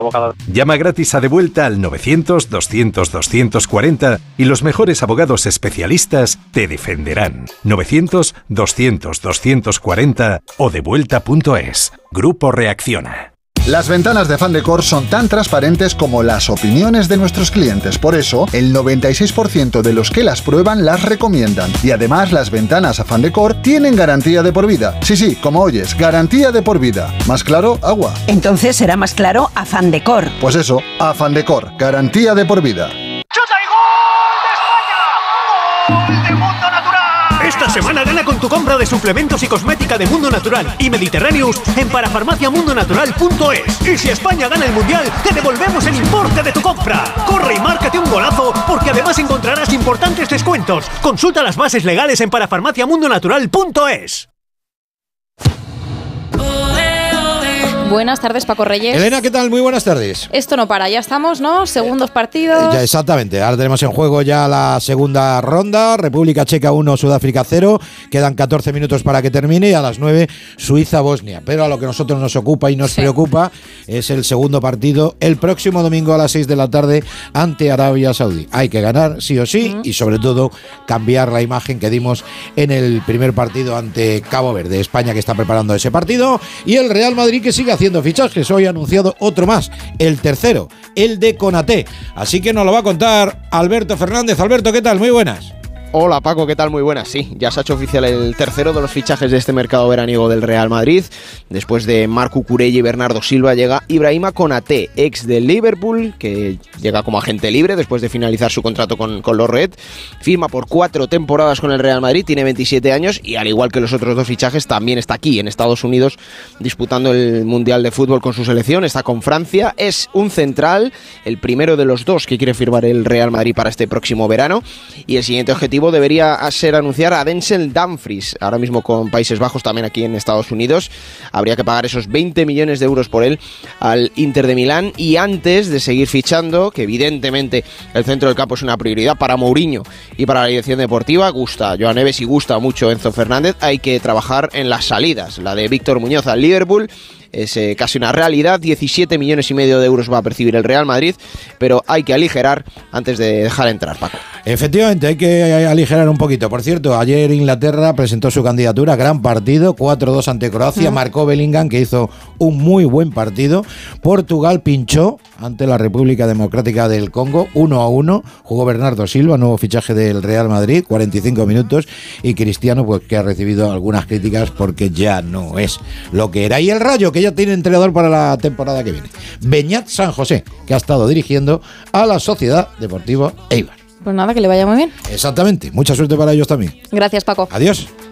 Llama gratis a Devuelta al 900-200-240 y los mejores abogados especialistas te defenderán. 900-200-240 o devuelta.es. Grupo Reacciona. Las ventanas de Afán Decor son tan transparentes como las opiniones de nuestros clientes. Por eso, el 96% de los que las prueban las recomiendan. Y además, las ventanas Afán Decor tienen garantía de por vida. Sí, como oyes, garantía de por vida. ¿Más claro? Agua. Entonces será más claro Afán Decor. Pues eso, Afán Decor, garantía de por vida. ¡Chuta y gol de España! ¡Gol de Mundo Natural! Esta semana gana con tu compra de suplementos y cosmética de Mundo Natural y Mediterraneous en parafarmaciamundonatural.es. Y si España gana el Mundial, te devolvemos el importe de tu compra. Corre y márcate un golazo, porque además encontrarás importantes descuentos. Consulta las bases legales en parafarmaciamundonatural.es. Buenas tardes, Paco Reyes. Elena, ¿qué tal? Muy buenas tardes. Esto no para, ya estamos, ¿no? Segundos partidos. Ya, exactamente. Ahora tenemos en juego ya la segunda ronda. República Checa 1, Sudáfrica 0. Quedan 14 minutos para que termine y a las 9 Suiza-Bosnia. Pero a lo que a nosotros nos ocupa y nos preocupa es el segundo partido el próximo domingo a las 6 de la tarde ante Arabia Saudí. Hay que ganar sí o sí y sobre todo cambiar la imagen que dimos en el primer partido ante Cabo Verde. España que está preparando ese partido y el Real Madrid que sigue haciendo fichajes. Hoy ha anunciado otro más, el tercero, el de Konaté. Así que nos lo va a contar Alberto Fernández. Alberto, ¿qué tal? Muy buenas. Hola Paco, ¿qué tal? Muy buenas. Sí, ya se ha hecho oficial el tercero de los fichajes de este mercado veraniego del Real Madrid. Después de Marc Cucurella y Bernardo Silva llega Ibrahima Konaté, ex del Liverpool, que llega como agente libre después de finalizar su contrato con los Red. Firma por 4 temporadas con el Real Madrid, tiene 27 años y al igual que los otros dos fichajes también está aquí en Estados Unidos disputando el Mundial de Fútbol con su selección. Está con Francia, es un central, el primero de los dos que quiere firmar el Real Madrid para este próximo verano, y el siguiente objetivo debería ser anunciar a Denzel Dumfries, ahora mismo con Países Bajos, también aquí en Estados Unidos. Habría que pagar esos 20 millones de euros por él al Inter de Milán, y antes de seguir fichando, que evidentemente el centro del campo es una prioridad para Mourinho y para la dirección deportiva, gusta Joan Neves y gusta mucho Enzo Fernández, hay que trabajar en las salidas. La de Víctor Muñoz al Liverpool es casi una realidad. 17 millones y medio de euros va a percibir el Real Madrid, pero hay que aligerar antes de dejar entrar, Paco. Efectivamente, hay que aligerar un poquito. Por cierto, ayer Inglaterra presentó su candidatura, gran partido, 4-2 ante Croacia, marcó Bellingham, que hizo un muy buen partido. Portugal pinchó ante la República Democrática del Congo, 1-1, jugó Bernardo Silva, nuevo fichaje del Real Madrid, 45 minutos, y Cristiano, pues que ha recibido algunas críticas porque ya no es lo que era. Y el Rayo, que ya tiene entrenador para la temporada que viene, Beñat San José, que ha estado dirigiendo a la Sociedad Deportiva Eibar. Pues nada, que le vaya muy bien. Exactamente, mucha suerte para ellos también. Gracias, Paco. Adiós.